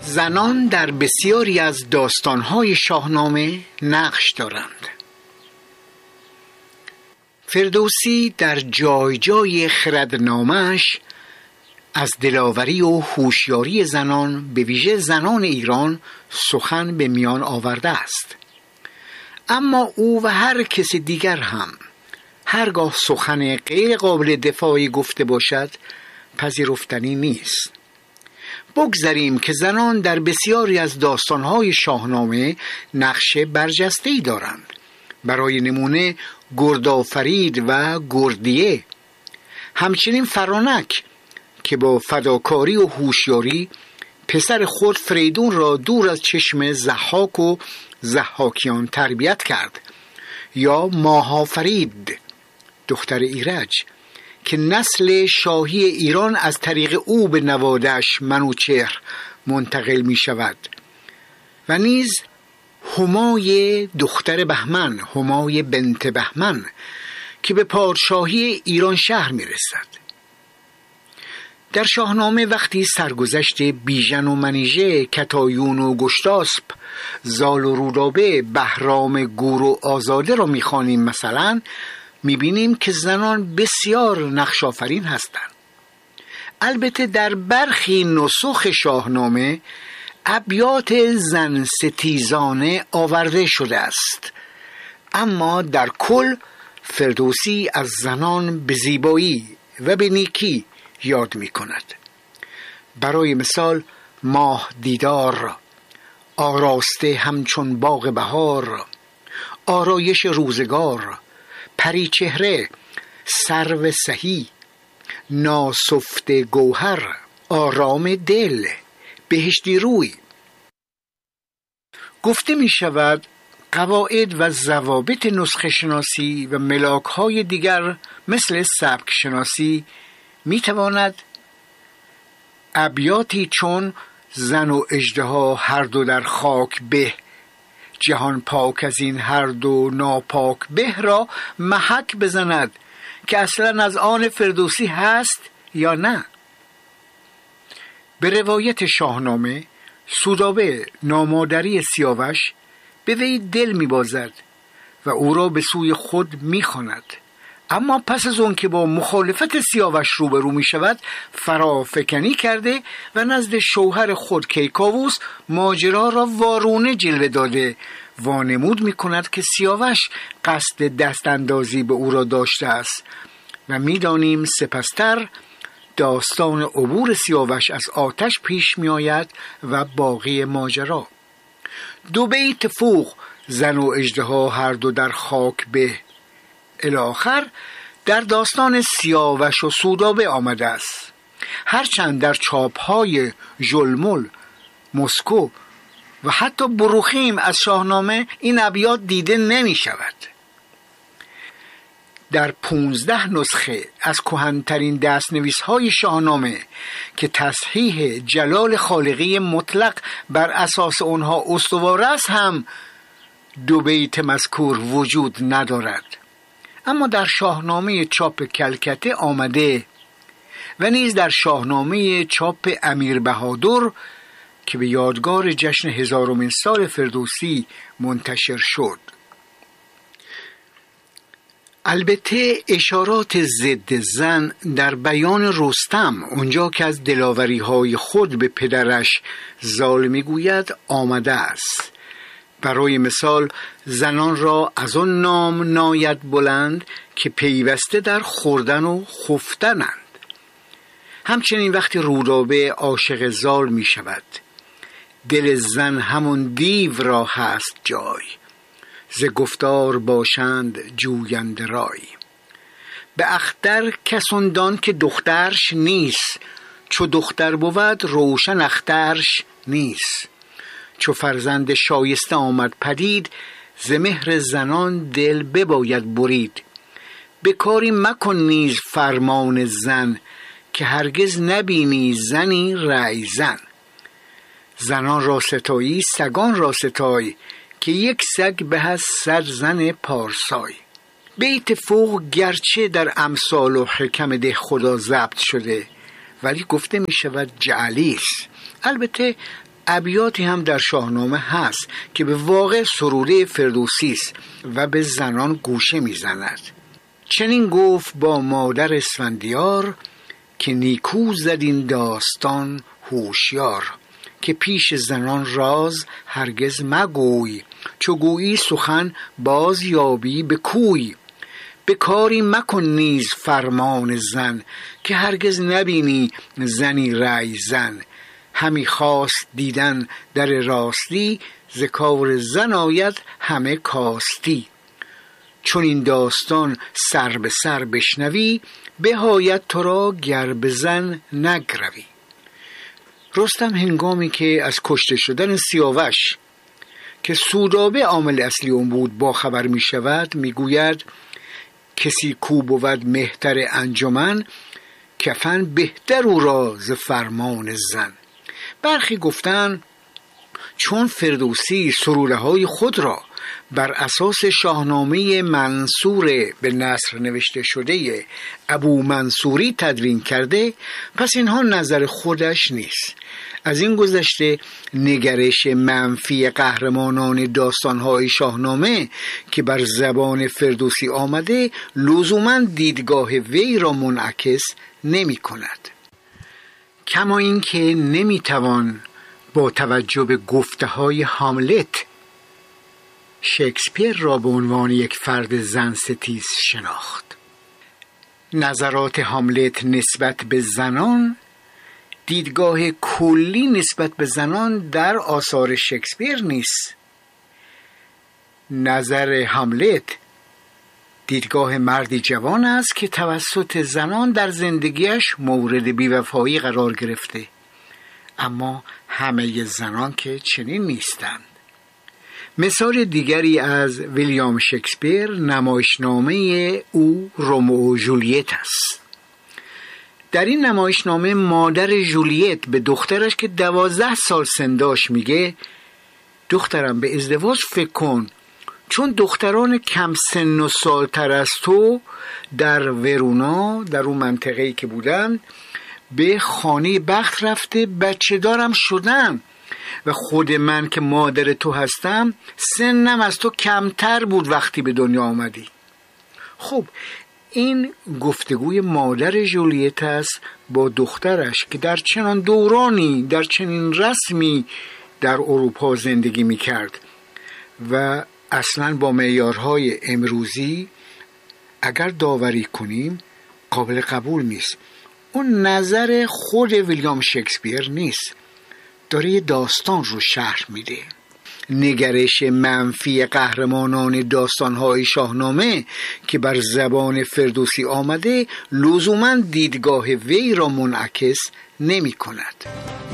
زنان در بسیاری از داستان‌های شاهنامه نقش دارند. فردوسی در جای جای خردنامه‌اش از دلاوری و هوشیاری زنان، به ویژه زنان ایران، سخن به میان آورده است. اما او و هر کس دیگر هم هرگاه سخن غیر قابل دفاعی گفته باشد پذیرفتنی نیست. بگذاریم که زنان در بسیاری از داستان‌های شاهنامه نقش برجسته‌ای دارند. برای نمونه گردآفرید و گردیه، همچنین فرانک که با فداکاری و هوشیاری پسر خود فریدون را دور از چشم ضحاک و ضحاکیان تربیت کرد، یا ماهافرید دختر ایرج که نسل شاهی ایران از طریق او به نوادش منوچهر منتقل می شود، و نیز همای دختر بهمن، همای بنت بهمن که به پادشاهی ایران شهر می رسد. در شاهنامه وقتی سرگذشت بیژن و منیژه، کتایون و گشتاسپ، زال و رودابه، بهرام گور و آزاده را می‌خوانیم مثلا، می‌بینیم که زنان بسیار نقش آفرین هستند. البته در برخی نسخ شاهنامه ابیات زن ستیزانه آورده شده است، اما در کل فردوسی از زنان به زیبایی و به نیکی یاد می کند. برای مثال ماه دیدار، آراسته همچون باغ بهار، آرایش روزگار، پری چهره، سرو سهی، ناسفته گوهر، آرام دل، بهشتی روی. گفته می شود قواعد و ضوابط نسخه شناسی و ملاک های دیگر مثل سبک شناسی می تواند ابیاتی چون زن و اژدها هر دو در خاک به، جهان پاک از این هر دو ناپاک به را محک بزند که اصلا از آن فردوسی هست یا نه. به روایت شاهنامه سودابه نامادری سیاوش به وی دل می بازد و او را به سوی خود می خواند، اما پس از اون که با مخالفت سیاوش روبرو می شود فرافکنی کرده و نزد شوهر خود کیکاووس ماجرا را وارونه جلوه داده وانمود می کند که سیاوش قصد دست اندازی به او را داشته است و می دانیم سپستر داستان عبور سیاوش از آتش پیش می آید و باقی ماجرا. دو بیت فوق زن و اژدها هر دو در خاک به الاخر در داستان سیاوش و سودابه آمده است، هرچند در چاپ‌های ژلمل، مسکو و حتی بروخیم از شاهنامه این ابیات دیده نمی شود. در 15 نسخه از کهن‌ترین دست‌نویس‌های شاهنامه که تصحیح جلال خالقی مطلق بر اساس آنها استوار است هم دو بیت مذکور وجود ندارد، اما در شاهنامه چاپ کلکته آمده و نیز در شاهنامه چاپ امیر بهادر که به یادگار جشن 1000مین سال فردوسی منتشر شد. البته اشارات ضد زن در بیان رستم، اونجا که از دلاوری‌های خود به پدرش زال میگوید، آمده است. برای مثال زنان را از آن نام ناید بلند که پیوسته در خوردن و خفتنند. همچنین وقتی رودابه عاشق زال می شود، دل زن همون دیو را هست جای، ز گفتار باشند جوینده رای. به اختر کسندان که دخترش نیست، چو دختر بود روشن اخترش نیست. چو فرزند شایسته آمد پدید، ز مهر زنان دل بباید برید. به کاری مکن نیز فرمان زن، که هرگز نبینی زنی رای زن. زنان را ستایی سگان را ستای، که یک سگ به از 100 زن پارسای. بیت فوق گرچه در امثال و حکم ده خدا ضبط شده ولی گفته می شود جعلی است. البته ابیاتی هم در شاهنامه هست که به واقع سروده فردوسی است و به زنان گوشه میزند. چنین گفت با مادر اسفندیار که نیکو زد این داستان هوشیار، که پیش زنان راز هرگز مگوی، چو گویی سخن باز یابی به کوی. به کاری مکن نیز فرمان زن، که هرگز نبینی زنی رای زن. همی خواست دیدن در راستی، ز کار زن آید همه کاستی. چون این داستان سر به سر بشنوی، بهایت تو را گر به زن نگروی. رستم هنگامی که از کشته شدن سیاوش که سودابه عامل اصلی اون بود با خبر می شود، می گوید کسی کو بود مهتر انجمن، کفن بهتر او را ز فرمان زن. برخی گفتن چون فردوسی سروده های خود را بر اساس شاهنامه منصور به نثر نوشته شده ابو منصوری تدوین کرده، پس اینها نظر خودش نیست. از این گذشته نگرش منفی قهرمانان داستانهای شاهنامه که بر زبان فردوسی آمده لزوماً دیدگاه وی را منعکس نمی کند. کما این که نمی توان با توجه به گفته های هاملت شکسپیر را به عنوان یک فرد زن ستیز شناخت. نظرات هاملت نسبت به زنان دیدگاه کلی نسبت به زنان در آثار شکسپیر نیست. نظر هاملت دیدگاه مردی جوان است که توسط زنان در زندگیش مورد بی‌وفایی قرار گرفته، اما همه زنان که چنین نیستند. مثال دیگری از ویلیام شکسپیر نمایشنامه او رومئو و جولیت است. در این نمایشنامه مادر جولیت به دخترش که 12 سال سن داشت میگه دخترم به ازدواج فکر کن، چون دختران کم سن و سالتر از تو در ورونا، در اون منطقه‌ای که بودن، به خانه بخت رفته بچه دارم شدم و خود من که مادر تو هستم سنم از تو کمتر بود وقتی به دنیا آمدی. خب این گفتگوی مادر جولیت است با دخترش که در چنان دورانی، در چنین رسمی در اروپا زندگی می کرد و اصلا با معیارهای امروزی اگر داوری کنیم قابل قبول نیست. اون نظر خود ویلیام شکسپیر نیست، داره یه داستان رو شرح میده. نگرش منفی قهرمانان داستانهای شاهنامه که بر زبان فردوسی آمده لزوماً دیدگاه وی را منعکس نمی کند.